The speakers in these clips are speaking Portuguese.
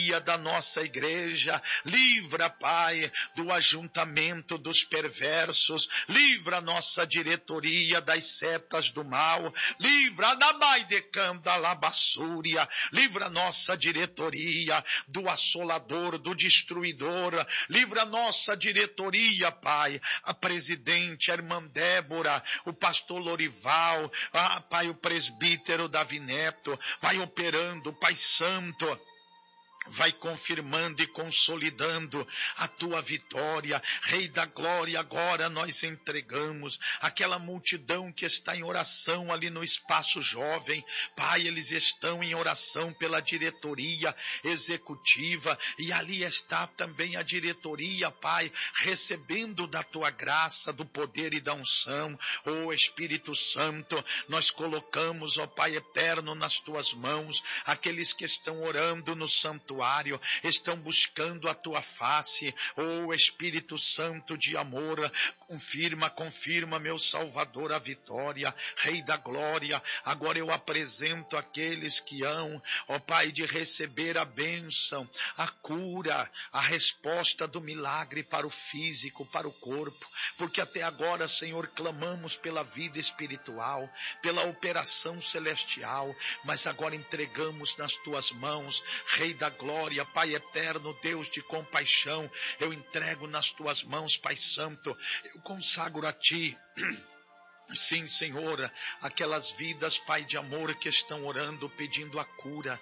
da nossa igreja, livra, Pai, do ajuntamento dos perversos, livra a nossa diretoria das setas do mal, livra da Baidecanda Labassúria, livra a nossa diretoria do assolador, do destruidor, livra a nossa diretoria, Pai, a presidente, a irmã Débora, o pastor Lorival, Pai, o presbítero Davi Neto, vai operando, Pai Santo, vai confirmando e consolidando a tua vitória. Rei da glória, agora nós entregamos aquela multidão que está em oração ali no espaço jovem. Pai, eles estão em oração pela diretoria executiva e ali está também a diretoria, Pai, recebendo da tua graça, do poder e da unção. Ó Espírito Santo, nós colocamos, ó Pai eterno, nas tuas mãos aqueles que estão orando no santuário, estão buscando a tua face. Oh Espírito Santo de amor, confirma, meu Salvador, a vitória. Rei da glória, agora eu apresento aqueles que hão, ó Pai, de receber a bênção, a cura, a resposta do milagre para o físico, para o corpo, porque até agora, Senhor, clamamos pela vida espiritual, pela operação celestial, mas agora entregamos nas tuas mãos, Rei da glória, Pai eterno, Deus de compaixão, eu entrego nas tuas mãos, Pai Santo, eu consagro a ti. Sim, Senhor, aquelas vidas, Pai de amor, que estão orando, pedindo a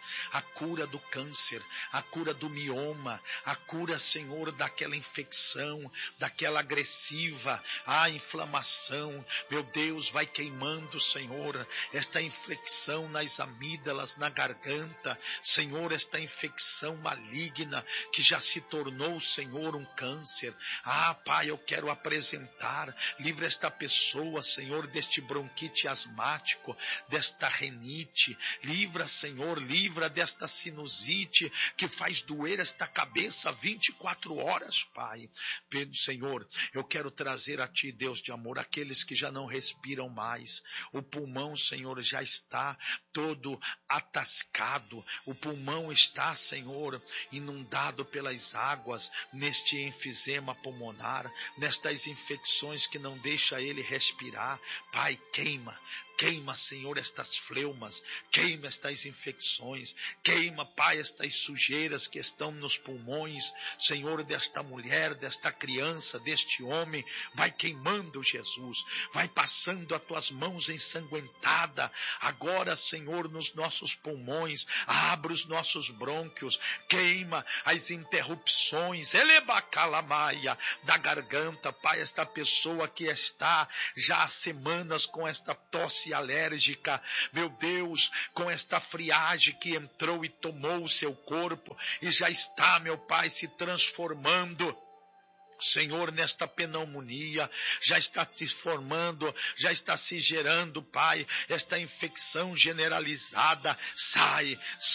cura do câncer, a cura do mioma, a cura, Senhor, daquela infecção, daquela agressiva, a inflamação. Meu Deus, vai queimando, Senhor, esta infecção nas amígdalas, na garganta, Senhor, esta infecção maligna que já se tornou, Senhor, um câncer. Pai, eu quero apresentar, livra esta pessoa, Senhor, deste bronquite asmático, desta renite, livra, Senhor, livra desta sinusite que faz doer esta cabeça 24 horas, Pai. Senhor, eu quero trazer a Ti, Deus de amor, aqueles que já não respiram mais. O pulmão, Senhor, já está todo atascado, o pulmão está, Senhor, inundado pelas águas, neste enfisema pulmonar, nestas infecções que não deixa ele respirar. Pai, queima, Senhor, estas fleumas, queima estas infecções, queima, Pai, estas sujeiras que estão nos pulmões, Senhor, desta mulher, desta criança, deste homem, vai queimando, Jesus, vai passando as tuas mãos ensanguentada, agora, Senhor, nos nossos pulmões, abre os nossos brônquios, queima as interrupções, elebacalamaia, da garganta, Pai, esta pessoa que está já há semanas com esta tosse alérgica, meu Deus, com esta friagem que entrou e tomou o seu corpo e já está, meu Pai, se transformando, Senhor, nesta pneumonia, já está se formando, já está se gerando, Pai, esta infecção generalizada. Sai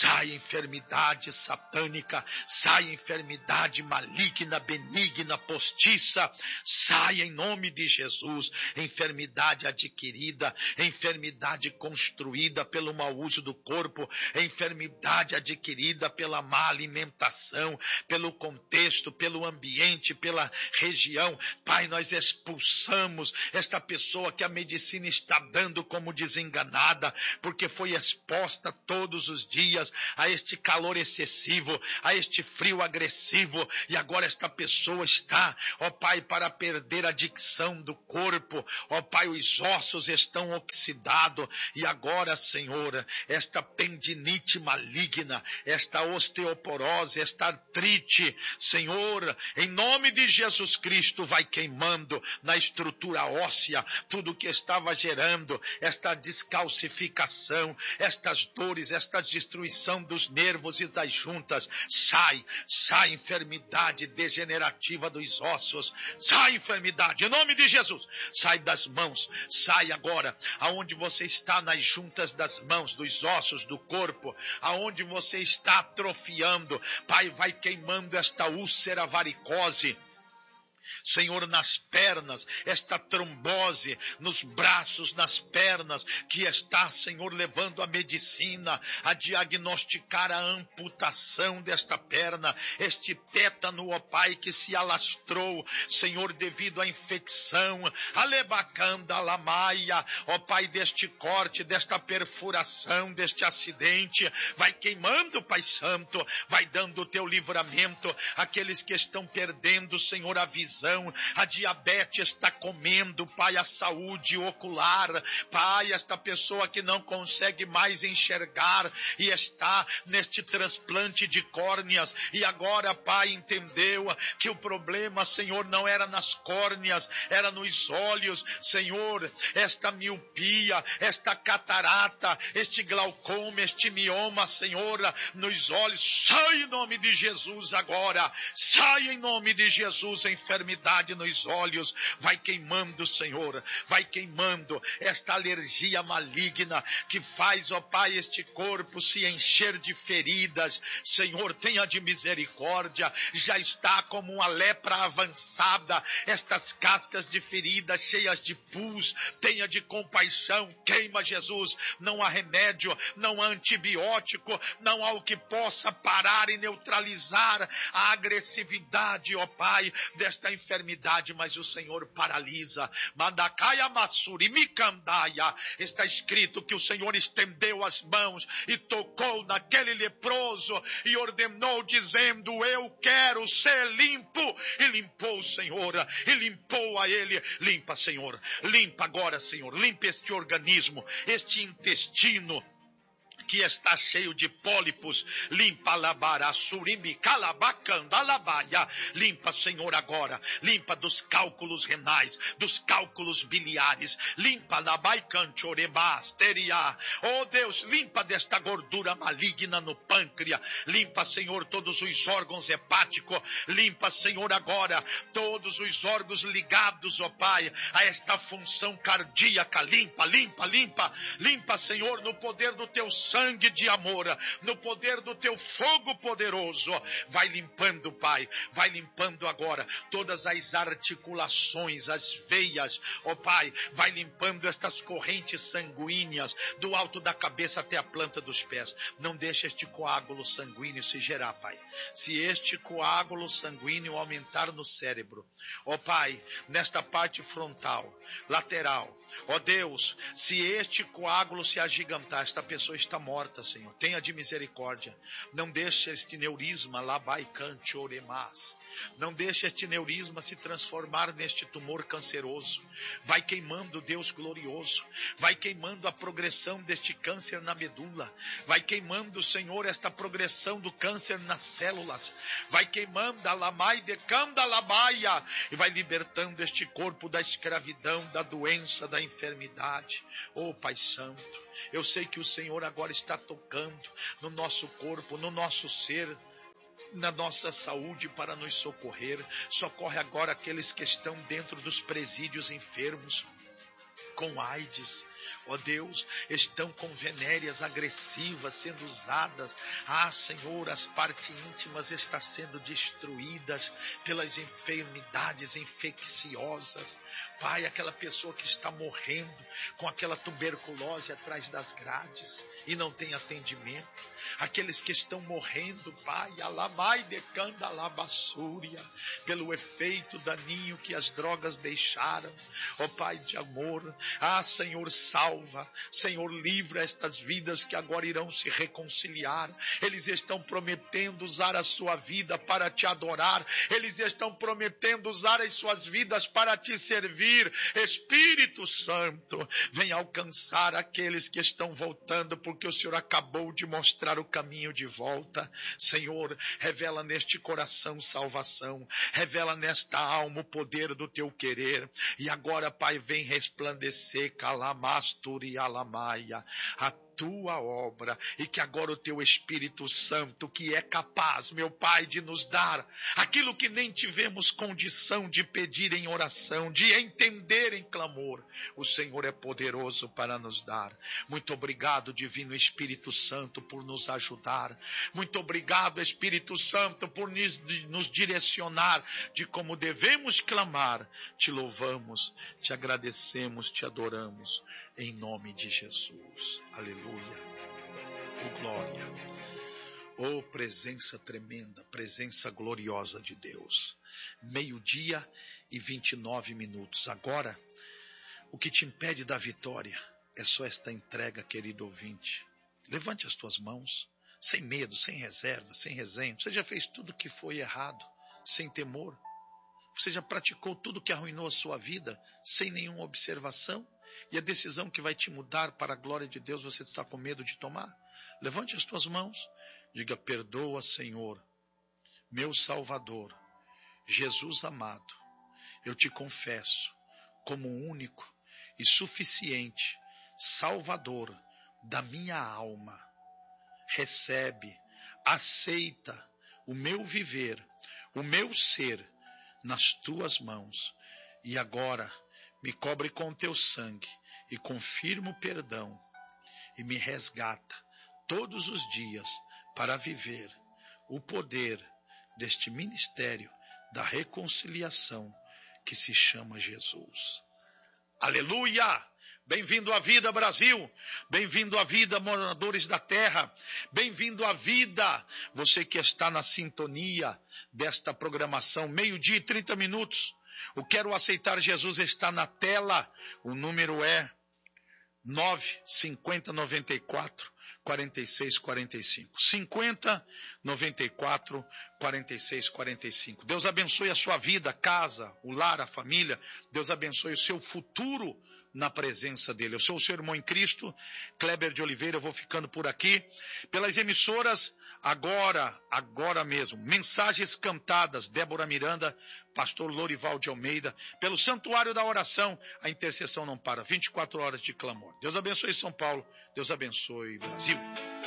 enfermidade satânica, sai enfermidade maligna, benigna, postiça, sai em nome de Jesus, enfermidade adquirida, enfermidade construída pelo mau uso do corpo, enfermidade adquirida pela má alimentação, pelo contexto, pelo ambiente, pela região. Pai, nós expulsamos esta pessoa que a medicina está dando como desenganada, porque foi exposta todos os dias a este calor excessivo, a este frio agressivo, e agora esta pessoa está, ó Pai, para perder a dicção do corpo, ó Pai, os ossos estão oxidados, e agora, Senhor, esta tendinite maligna, esta osteoporose, esta artrite, Senhor, em nome de Jesus Cristo, vai queimando na estrutura óssea tudo que estava gerando esta descalcificação, estas dores, esta destruição dos nervos e das juntas. Sai enfermidade degenerativa dos ossos, sai enfermidade, em nome de Jesus, sai das mãos, sai agora, aonde você está, nas juntas das mãos, dos ossos, do corpo, aonde você está atrofiando, Pai, vai queimando esta úlcera varicose, Senhor, nas pernas, esta trombose nos braços, nas pernas, que está, Senhor, levando a medicina a diagnosticar a amputação desta perna, este tétano, ó Pai, que se alastrou, Senhor, devido à infecção, alebacanda lamaia, ó Pai, deste corte, desta perfuração, deste acidente, vai queimando, Pai Santo, vai dando o teu livramento, aqueles que estão perdendo, Senhor, a visão, a diabetes está comendo, Pai, a saúde ocular, Pai, esta pessoa que não consegue mais enxergar e está neste transplante de córneas, e agora, Pai, entendeu que o problema, Senhor, não era nas córneas, era nos olhos, Senhor, esta miopia, esta catarata, este glaucoma, este mioma, Senhor, nos olhos, sai em nome de Jesus agora, sai em nome de Jesus, a enfermidade nos olhos, vai queimando, Senhor, vai queimando esta alergia maligna que faz, ó Pai, este corpo se encher de feridas, Senhor, tenha de misericórdia, já está como uma lepra avançada, estas cascas de feridas cheias de pus, tenha de compaixão, queima, Jesus, não há remédio, não há antibiótico, não há o que possa parar e neutralizar a agressividade, ó Pai, desta enfermidade, mas o Senhor paralisa. Mandakaia Massuri Mikandaia, está escrito que o Senhor estendeu as mãos e tocou naquele leproso e ordenou dizendo, eu quero ser limpo, e limpou o Senhor, e limpou a ele, limpa, Senhor, limpa agora, Senhor, limpa este organismo, este intestino que está cheio de pólipos, limpa labara, surimi, calabacanda, labaia, limpa, Senhor, agora, limpa dos cálculos renais, dos cálculos biliares, limpa labaicanchorebasteria, oh Deus, limpa desta gordura maligna no pâncreas, limpa, Senhor, todos os órgãos hepáticos, limpa, Senhor, agora, todos os órgãos ligados, ó Pai, a esta função cardíaca, limpa, limpa, limpa, limpa, Senhor, no poder do teu sangue de amor, no poder do teu fogo poderoso, vai limpando, Pai, vai limpando agora todas as articulações, as veias, ó Pai, vai limpando estas correntes sanguíneas, do alto da cabeça até a planta dos pés, não deixa este coágulo sanguíneo se gerar, Pai, se este coágulo sanguíneo aumentar no cérebro, ó Pai, nesta parte frontal, lateral, ó Deus, se este coágulo se agigantar, esta pessoa está morta, Senhor. Tenha de misericórdia. Não deixe este neurisma, labaicanchoremas. Não deixe este neurisma se transformar neste tumor canceroso. Vai queimando, Deus glorioso. Vai queimando a progressão deste câncer na medula. Vai queimando, Senhor, esta progressão do câncer nas células. Vai queimando a lamai de candalabaia. E vai libertando este corpo da escravidão, da doença, da enfermidade. Oh, Pai Santo, eu sei que o Senhor agora está tocando no nosso corpo, no nosso ser, na nossa saúde para nos socorrer. Socorre agora aqueles que estão dentro dos presídios enfermos com AIDS. Ó Deus, estão com venéreas agressivas sendo usadas. Ah, Senhor, as partes íntimas estão sendo destruídas pelas enfermidades infecciosas. Pai, aquela pessoa que está morrendo com aquela tuberculose atrás das grades e não tem atendimento. Aqueles que estão morrendo, Pai, alamai decanda alabassúria, pelo efeito daninho que as drogas deixaram. Ó Pai de amor, ah, Senhor, salva, Senhor, livra estas vidas que agora irão se reconciliar. Eles estão prometendo usar a sua vida para te adorar. Eles estão prometendo usar as suas vidas para te servir. Espírito Santo, vem alcançar aqueles que estão voltando, porque o Senhor acabou de mostrar o caminho de volta. Senhor, revela neste coração salvação, revela nesta alma o poder do teu querer. E agora, Pai, vem resplandecer, calamasturi alamaia, a tua obra, e que agora o teu Espírito Santo, que é capaz, meu Pai, de nos dar aquilo que nem tivemos condição de pedir em oração, de entender em clamor, o Senhor é poderoso para nos dar. Muito obrigado, Divino Espírito Santo, por nos ajudar. Muito obrigado, Espírito Santo, por nos direcionar de como devemos clamar. Te louvamos, te agradecemos, te adoramos, em nome de Jesus. Aleluia. Oh, glória. Oh, presença tremenda, presença gloriosa de Deus. 12:29. Agora, o que te impede da vitória é só esta entrega, querido ouvinte. Levante as tuas mãos, sem medo, sem reserva, sem resenha. Você já fez tudo que foi errado, sem temor. Você já praticou tudo que arruinou a sua vida, sem nenhuma observação. E a decisão que vai te mudar para a glória de Deus, você está com medo de tomar? Levante as tuas mãos, diga: perdoa, Senhor, meu Salvador, Jesus amado, eu te confesso como único e suficiente Salvador da minha alma. Recebe, aceita o meu viver, o meu ser nas tuas mãos. E agora me cobre com teu sangue e confirma o perdão e me resgata todos os dias para viver o poder deste ministério da reconciliação que se chama Jesus. Aleluia! Bem-vindo à vida, Brasil. Bem-vindo à vida, moradores da terra. Bem-vindo à vida, você que está na sintonia desta programação, 12:30. O Quero Aceitar Jesus está na tela. O número é 95094-4645. 5094-4645. Deus abençoe a sua vida, a casa, o lar, a família. Deus abençoe o seu futuro na presença dele. Eu sou o seu irmão em Cristo, Kleber de Oliveira. Eu vou ficando por aqui. Pelas emissoras, agora mesmo. Mensagens Cantadas, Débora Miranda, pastor Lorival de Almeida. Pelo Santuário da Oração, a intercessão não para. 24 horas de clamor. Deus abençoe São Paulo. Deus abençoe Brasil.